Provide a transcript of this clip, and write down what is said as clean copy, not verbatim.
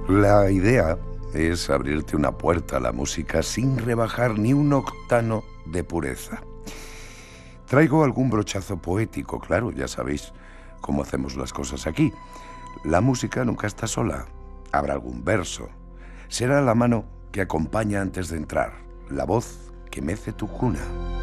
La idea es abrirte una puerta a la música sin rebajar ni un octano de pureza. Traigo algún brochazo poético, claro, ya sabéis cómo hacemos las cosas aquí. La música nunca está sola. Habrá algún verso. Será la mano que acompaña antes de entrar, la voz que mece tu cuna.